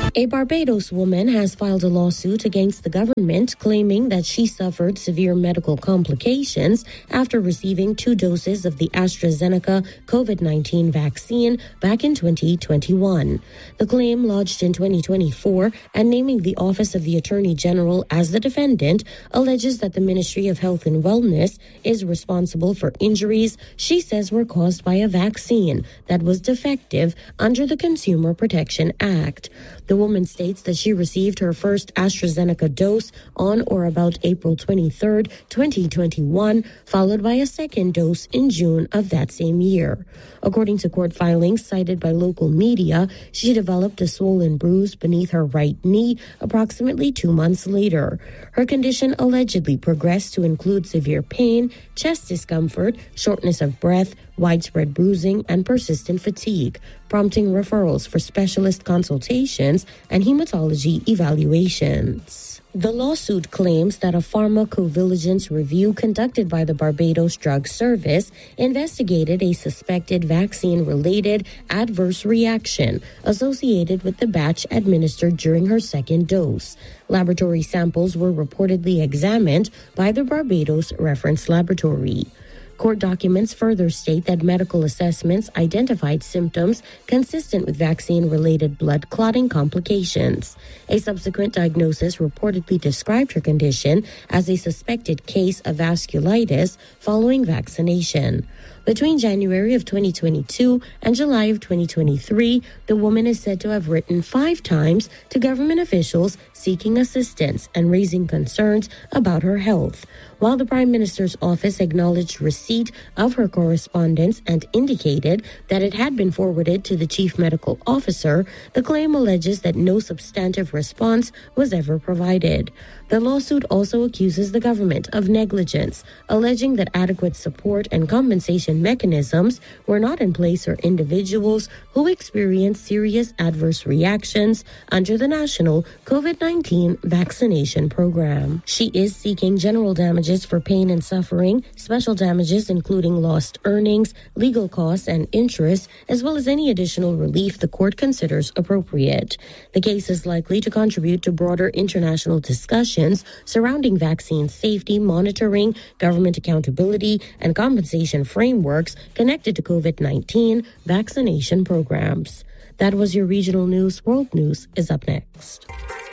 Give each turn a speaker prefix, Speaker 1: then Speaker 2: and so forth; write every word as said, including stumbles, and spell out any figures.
Speaker 1: A Barbados woman has filed a lawsuit against the government claiming that she suffered severe medical complications after receiving two doses of the AstraZeneca COVID nineteen vaccine back in twenty twenty-one. The claim, lodged in twenty twenty-four and naming the Office of the Attorney General as the defendant, alleges that the Ministry of Health and Wellness is responsible for injuries she says were caused by a vaccine that was defective under the Consumer Protection Act. The woman states that she received her first AstraZeneca dose on or about April twenty-third, twenty twenty-one, followed by a second dose in June of that same year. According to court filings cited by local media, she developed a swollen bruise beneath her right knee approximately two months later. Her condition allegedly progressed to include severe pain, chest discomfort, shortness of breath, widespread bruising, and persistent fatigue, prompting referrals for specialist consultations and hematology evaluations. The lawsuit claims that a pharmacovigilance review conducted by the Barbados Drug Service investigated a suspected vaccine-related adverse reaction associated with the batch administered during her second dose. Laboratory samples were reportedly examined by the Barbados Reference Laboratory. Court documents further state that medical assessments identified symptoms consistent with vaccine-related blood clotting complications. A subsequent diagnosis reportedly described her condition as a suspected case of vasculitis following vaccination. Between January of twenty twenty-two and July of twenty twenty-three, the woman is said to have written five times to government officials seeking assistance and raising concerns about her health. While the Prime Minister's office acknowledged receipt of her correspondence and indicated that it had been forwarded to the Chief Medical Officer, the claim alleges that no substantive response was ever provided. The lawsuit also accuses the government of negligence, alleging that adequate support and compensation mechanisms were not in place for individuals who experienced serious adverse reactions under the national COVID nineteen vaccination program. She is seeking general damages for pain and suffering, special damages including lost earnings, legal costs, and interest, as well as any additional relief the court considers appropriate. The case is likely to contribute to broader international discussions surrounding vaccine safety, monitoring, government accountability, and compensation frameworks connected to COVID nineteen vaccination programs. That was your regional news. World News is up next.